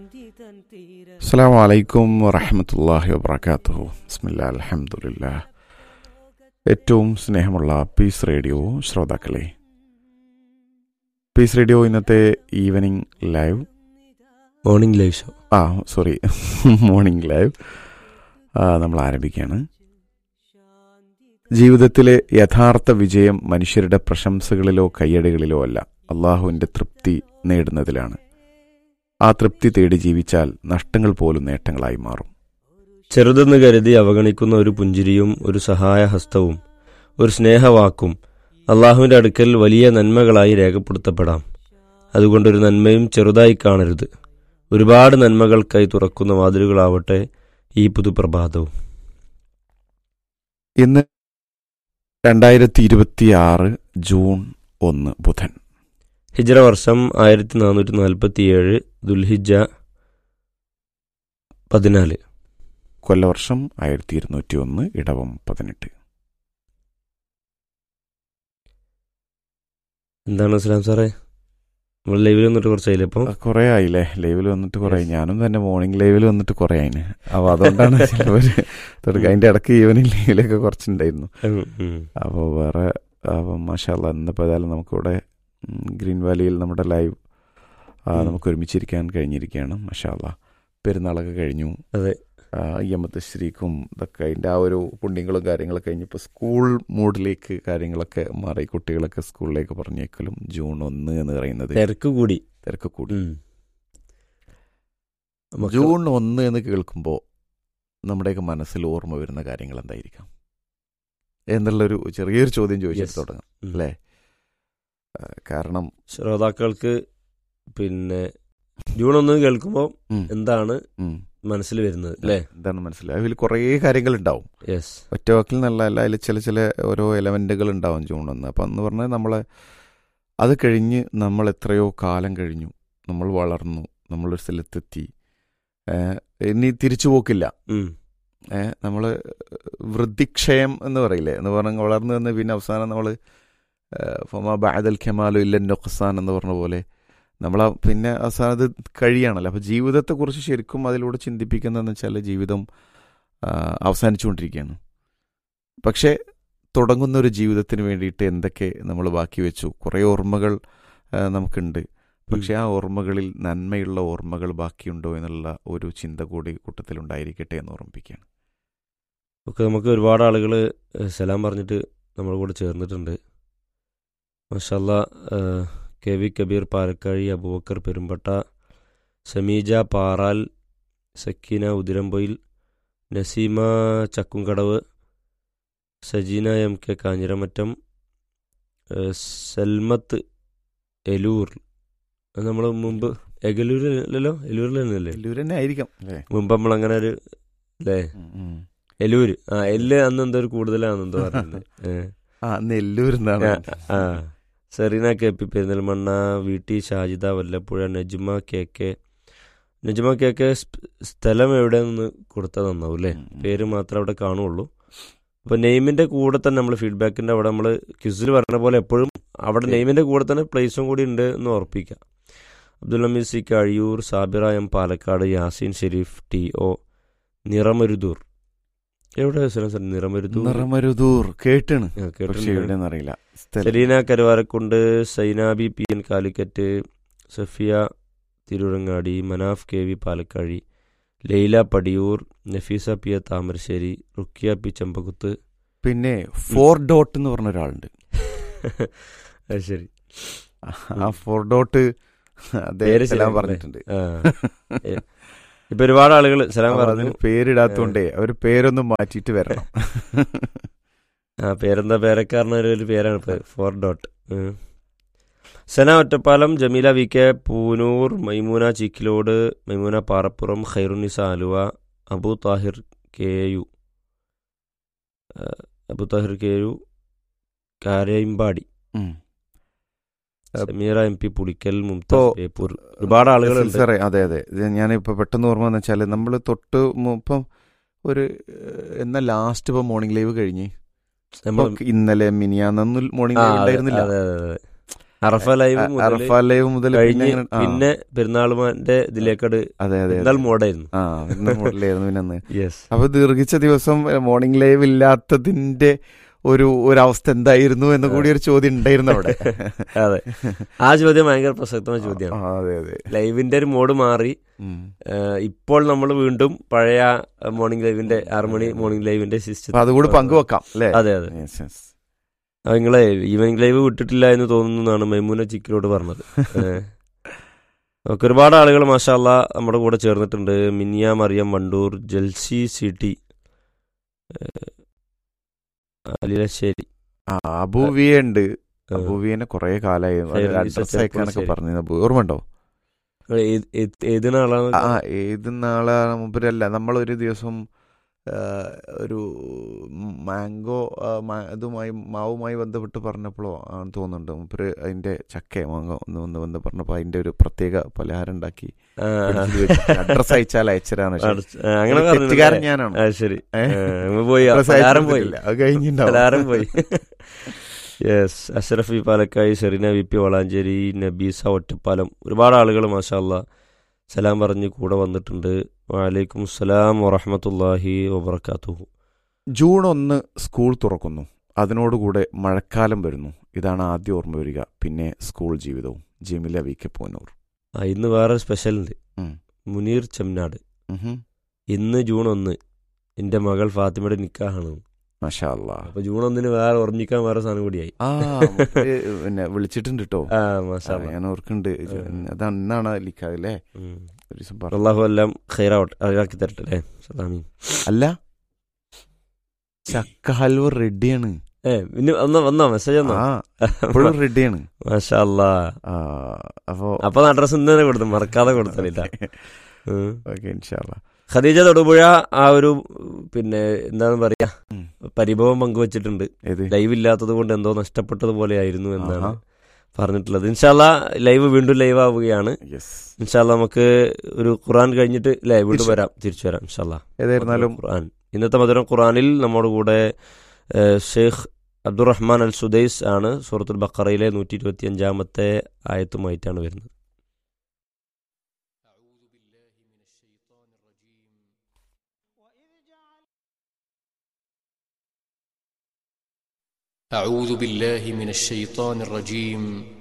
അസ്സലാമു അലൈക്കും വറഹ്മത്തുള്ളാഹി വബറകാതുഹു. ബിസ്മില്ലാ അൽഹംദുലില്ലാഹ്. ഏറ്റവും സ്നേഹമുള്ള പീസ് റേഡിയോ ശ്രോതാക്കളെ, പീസ് റേഡിയോ ഇന്നത്തെ evening live morning live show morning live നമ്മൾ ആരംഭിക്കുകയാണ്. ജീവിതത്തിലെ യഥാർത്ഥ വിജയം മനുഷ്യരുടെ പ്രശംസകളിലോ കയ്യടികളിലോ അല്ല, അള്ളാഹുവിൻ്റെ തൃപ്തി നേടുന്നതിലാണ്. ആ തൃപ്തി തേടി ജീവിച്ചാൽ നഷ്ടങ്ങൾ പോലും നേട്ടങ്ങളായി മാറും. ചെറുതെന്ന് കരുതി അവഗണിക്കുന്ന ഒരു പുഞ്ചിരിയും ഒരു സഹായഹസ്തവും ഒരു സ്നേഹവാക്കും അള്ളാഹുവിൻ്റെ അടുക്കൽ വലിയ നന്മകളായി രേഖപ്പെടുത്തപ്പെടാം. അതുകൊണ്ടൊരു നന്മയും ചെറുതായി കാണരുത്. ഒരുപാട് നന്മകൾക്കായി തുറക്കുന്ന വാതിലുകളാവട്ടെ ഈ പുതുപ്രഭാതവും. ഇന്ന് 2026 ജൂൺ 1 ബുധൻ. ഹിജ്റ വർഷം 1447 ദുൽഹിജ്ജ 14. കൊല്ലവർഷം 1201 ഇടവം 18. എന്താണ് അസ്ലാം സാറേ, നമ്മൾ ലൈവിൽ വന്നിട്ട് കുറച്ചായില്ലേ? ഇപ്പം കുറേ ആയില്ലേ ലൈവിൽ വന്നിട്ട്? കുറേ. ഞാനും തന്നെ മോർണിംഗ് ലൈവിൽ വന്നിട്ട് കുറേ ആയിന്. അപ്പോൾ അതുകൊണ്ടാണ് ചിലവർ അതിൻ്റെ ഇടയ്ക്ക് ഈവനിങ് ലൈവിലൊക്കെ കുറച്ചുണ്ടായിരുന്നു. അപ്പോൾ വേറെ മാഷാ അല്ലാഹ് ഇന്നിപ്പോൾ ഏതായാലും നമുക്കിവിടെ ഗ്രീൻ വാലിയിൽ നമ്മുടെ ലൈവ് നമുക്ക് ഒരുമിച്ചിരിക്കാൻ കഴിഞ്ഞിരിക്കുകയാണ്. മാഷാ അല്ലാഹ്. പെരുന്നാളൊക്കെ കഴിഞ്ഞു. അതെ, അയ്യമ്മത്ത് ശ്രീക്കും ഇതൊക്കെ അതിൻ്റെ ആ ഒരു പുണ്യങ്ങളും കാര്യങ്ങളൊക്കെ കഴിഞ്ഞപ്പോൾ സ്കൂൾ മൂഡിലേക്ക് കാര്യങ്ങളൊക്കെ മാറി. കുട്ടികളൊക്കെ സ്കൂളിലേക്ക് പറഞ്ഞേക്കലും ജൂൺ 1 എന്ന് പറയുന്നത് തിരക്ക് കൂടി. ജൂൺ 1 എന്ന് കേൾക്കുമ്പോൾ നമ്മുടെയൊക്കെ മനസ്സിൽ ഓർമ്മ വരുന്ന കാര്യങ്ങൾ എന്തായിരിക്കാം എന്നുള്ളൊരു ചെറിയൊരു ചോദ്യം ചോദിച്ചിട്ട് തുടങ്ങാം അല്ലേ? കാരണം ശ്രോതാക്കൾക്ക് പിന്നെ ജൂൺ 1 കേൾക്കുമ്പോൾ എന്താണ് മനസ്സിൽ വരുന്നത് അല്ലേ? എന്താണ് മനസ്സിലായി? അതിൽ കുറേ കാര്യങ്ങളുണ്ടാവും. ഒറ്റ വാക്കിൽ നല്ല അതിൽ ചില ഓരോ എലമെന്റുകൾ ഉണ്ടാവും ജൂൺ 1. അപ്പം എന്ന് പറഞ്ഞാൽ നമ്മളെ അത് കഴിഞ്ഞ് നമ്മൾ എത്രയോ കാലം കഴിഞ്ഞു, നമ്മൾ വളർന്നു, നമ്മളൊരു സ്ഥലത്തെത്തി, ഇനി തിരിച്ചു പോക്കില്ല. നമ്മൾ വൃദ്ധിക്ഷയം എന്ന് പറയില്ലേ, എന്ന് പറഞ്ഞാൽ വളർന്നു വന്ന് പിന്നെ അവസാനം നമ്മൾ ഫമാ ബഅദൽ കമാലു ഇല്ല നുഖ്സാൻ എന്ന് പറഞ്ഞ പോലെ നമ്മൾ പിന്നെ അവസാനം അത് കഴിയാണല്ലോ. അപ്പോൾ ജീവിതത്തെക്കുറിച്ച് ശരിക്കും അതിലൂടെ ചിന്തിപ്പിക്കുന്നതെന്ന് വെച്ചാൽ ജീവിതം അവസാനിച്ചുകൊണ്ടിരിക്കുകയാണ്. പക്ഷേ തുടങ്ങുന്ന ഒരു ജീവിതത്തിന് വേണ്ടിയിട്ട് എന്തൊക്കെ നമ്മൾ ബാക്കി വെച്ചു, കുറേ ഓർമ്മകൾ നമുക്കുണ്ട്. പക്ഷേ ആ ഓർമ്മകളിൽ നന്മയുള്ള ഓർമ്മകൾ ബാക്കിയുണ്ടോ എന്നുള്ള ഒരു ചിന്ത കൂടി കൂട്ടത്തിലുണ്ടായിരിക്കട്ടെ എന്ന് ഓർമ്മിപ്പിക്കുകയാണ്. ഓക്കെ, നമുക്ക് ഒരുപാട് ആളുകൾ സലാം പറഞ്ഞിട്ട് നമ്മുടെ കൂടെ ചേർന്നിട്ടുണ്ട്. മാഷാ അല്ലാഹ്. K V Kabir Palakkazhi, Abubakar Perumpatta, Sameeja Paral, Sakeena Uthirampoyil, Naseema Chakkumkadavu, Sajina M K Kanjiramattom, Salmath Eloor. നമ്മൾ മുമ്പ് എഗലൂരിലല്ലോ, എലൂരിൽ തന്നെയല്ലേ ആയിരിക്കാം മുമ്പ് നമ്മളങ്ങനെ ഒരു അല്ലേ? എലൂര്. എല്ല് അന്ന് എന്തോ ഒരു കൂടുതലാണെന്നെന്തോ പറയുന്നത്. Nellore. Serena K P Perinthalmanna, V T Shajida Vallappuzha, Najma K K സ്ഥലം എവിടെ നിന്ന് കൊടുത്താൽ നന്നാവും അല്ലേ? പേര് മാത്രമേ അവിടെ കാണുള്ളൂ. അപ്പോൾ നെയിമിൻ്റെ കൂടെ തന്നെ നമ്മൾ ഫീഡ്ബാക്കിൻ്റെ അവിടെ നമ്മൾ ക്വിസിൽ പറഞ്ഞ പോലെ എപ്പോഴും അവിടെ നെയിമിൻ്റെ കൂടെ തന്നെ പ്ലേസും കൂടി ഉണ്ട് എന്ന് ഉറപ്പിക്കാം. Abdul Hameed C Kazhiyur, Sabira M Palakkad, Yaseen Sharif T O, Niramaruthur. എവിടെ നിറമരുദൂർ കേട്ടാണ്, Selina Karuvarakundu, Zainabi P N Calicut, Safiya Tirurangadi, Manaf K V Palakkazhi, Laila Padiyoor, Nafeesa P A Thamarassery, ruqyah P ചമ്പകുത്ത്. പിന്നെ 4 ഡോട്ട് എന്ന് പറഞ്ഞ ഒരാളുണ്ട്. അത് ശരി, ആ 4 ഡോട്ട് പറഞ്ഞിട്ടുണ്ട്. ഇപ്പൊ ഒരുപാട് ആളുകൾ സലാം പറഞ്ഞു. പേരിടാത്തോണ്ടേ അവർ പേരൊന്നും മാറ്റിയിട്ട് വരണം. പേരെന്താ? പേരക്കാരനൊരു ഒരു പേരാണ് ഇപ്പൊ 4 ഡോട്ട്. സന ഒറ്റപ്പാലം, ജമീല വി കെ പൂനൂർ, മൈമൂന ചീക്കിലോട്, മൈമൂന പാറപ്പുറം, Khairunnisa Aluva, Abu Thahir K U കാരയമ്പാടി, Sameera M P Pulikkal, Mumtaz Beypore. ഒരുപാട് ആളുകളുണ്ട്. അതെ അതെ, ഞാനിപ്പോൾ പെട്ടെന്ന് ഓർമ്മ എന്ന് വെച്ചാൽ നമ്മൾ തൊട്ട് ഇപ്പം ഒരു എന്നാ ലാസ്റ്റ് ഇപ്പം മോർണിംഗ് ലൈവ് കഴിഞ്ഞ് ഇന്നലെ മിനിയാന്നൊന്നും മോർണിംഗ് ലൈവ് ഉണ്ടായിരുന്നില്ല. അറഫ ലൈവ് മുതൽ അറഫ ലൈവ് മുതൽ കഴിഞ്ഞ് പിന്നെ പെരുന്നാളുമാന്റെ ഇതിലേക്കട് പെരുന്നാൾ മോഡായിരുന്നു. പെരുന്നാൾ മോഡലായിരുന്നു പിന്നെ അന്ന്. യെസ്. അപ്പൊ ദീർഘിച്ച ദിവസം മോർണിംഗ് ലൈവ് ഇല്ലാത്തതിന്റെ ഒരവസ്ഥ എന്തായിരുന്നു എന്ന് കൂടി ഒരു ചോദ്യം ഉണ്ടായിരുന്നു അവിടെ. അതെ, ആ ചോദ്യം ഭയങ്കര പ്രസക്തമായ ചോദ്യമാണ്. അതെ അതെ, ലൈവിന്റെ ഒരു മോഡ് മാറി. ഇപ്പോൾ നമ്മൾ വീണ്ടും പഴയ മോർണിംഗ് ലൈവിന്റെ 6 മണി മോർണിംഗ് ലൈവിന്റെ സിസ്റ്റം അതുകൂടി പങ്കുവെക്കാം അല്ലേ? അതെ അതെ. നിങ്ങളെ ഈവനിങ് ലൈവ് വിട്ടിട്ടില്ല എന്ന് തോന്നുന്നതാണ് മൈമൂന ചിക്കിലോട് പറഞ്ഞത്. നമുക്ക് ഒരുപാട് ആളുകൾ മാഷാ അല്ലാ നമ്മുടെ കൂടെ ചേർന്നിട്ടുണ്ട്. മിനിയ മറിയം വണ്ടൂർ, ജൽസി സിറ്റി, അലിലശ്ശേരി, അബൂവിയ ഉണ്ട്. അബൂവിയനെ കുറെ കാലമായി അഡ്രസ് അയക്കാനൊക്കെ പറഞ്ഞു. ഓർമ്മ ഉണ്ടോ? ഏത് നാളാണ്? ഏത് നാളാണ് മുമ്പരല്ല, നമ്മളൊരു ദിവസം ഒരു മാംഗോ ഇതുമായി മാവുമായി ബന്ധപ്പെട്ട് പറഞ്ഞപ്പോഴോ ആണ് തോന്നുന്നുണ്ട്. മുമ്പര് അതിന്റെ ചക്കയോ മാങ്ങോ ഒന്ന് വന്ന് പറഞ്ഞപ്പോൾ അതിന്റെ ഒരു പ്രത്യേക പലഹാരം ഉണ്ടാക്കി അഡ്രസ് അയച്ചാൽ അയച്ചതാണ്. തെറ്റുകാരൻ ഞാനാണ്. ശരി, പോയി. Yes. Ashrafi പാലക്കായി, Serena V P Valanchery, Nabeesa Ottapalam, ഒരുപാട് ആളുകൾ മാഷാ അല്ലാ സലാം പറഞ്ഞ് കൂടെ വന്നിട്ടുണ്ട്. വഅലൈക്കും അസ്സലാം വറഹ്മത്തുള്ളാഹി വബറകാതുഹു. ജൂൺ 1 സ്കൂൾ തുറക്കുന്നു. അതിനോടുകൂടെ മഴക്കാലം വരുന്നു. ഇതാണ് ആദ്യം ഓർമ്മ വരിക. പിന്നെ സ്കൂൾ ജീവിതവും. Jameela V K Poonoor. ഇന്ന് വേറെ സ്പെഷ്യൽ ഉണ്ട്. മുനീർ ചെമ്നാട്. ഇന്ന് ജൂൺ 1 എൻ്റെ മകൾ ഫാത്തിമയുടെ നിക്കാഹാണ്. മാഷാ അല്ലാ. അപ്പൊ ജൂൺ 1 വേറെ ഓർമ്മിക്കാൻ വേറെ സാധനം കൂടിയായി. പിന്നെ വിളിച്ചിട്ടുണ്ട് കേട്ടോ. ഞാൻ ഓർക്കുന്നുണ്ട്. അതാണ് ഇന്നാണ് ലിക്കാല്ലേ. അല്ലാഹു എല്ലാം ഖൈറാക്കി തരട്ടെ അല്ലേ. അല്ല, ചക്ക ഹൽവ റെഡിയാണ്. പിന്നെ വന്നോ മെസ്സേജ് വന്നോ? റെഡിയാണ്. മാഷാ അല്ലാ. അപ്പൊ അഡ്രസ് ഇന്ന് തന്നെ കൊടുത്തു, മറക്കാതെ കൊടുത്തില്ല. ഇൻഷാ അല്ലാ. ഖദീജ തൊടുപുഴ ആ ഒരു പിന്നെ എന്താണ് പറയാ പരിഭവം പങ്കുവച്ചിട്ടുണ്ട്. ലൈവ് ഇല്ലാത്തത് കൊണ്ട് എന്തോ നഷ്ടപ്പെട്ടതുപോലെ ആയിരുന്നു എന്നാണ് പറഞ്ഞിട്ടുള്ളത്. ഇൻഷാല്ലാ ലൈവ് വീണ്ടും ലൈവ് ആവുകയാണ്. ഇൻഷാല്ലാ നമുക്ക് ഒരു ഖുർആൻ കഴിഞ്ഞിട്ട് വീണ്ടും വരാം, തിരിച്ചു വരാം ഇൻഷാല്ലാ. ഏതായിരുന്നാലും ഖുർആൻ ഇന്നത്തെ മധുരം ഖുർആനിൽ നമ്മുടെ കൂടെ ഷെയ്ഖ് അബ്ദുറഹ്മാൻ അൽ സുദൈസ് ആണ്. സൂറത്തുൽ ബഖറയിലെ 125-ാമത്തെ ആയത്തുമായിട്ടാണ് വരുന്നത്. أعوذ بالله من الشيطان الرجيم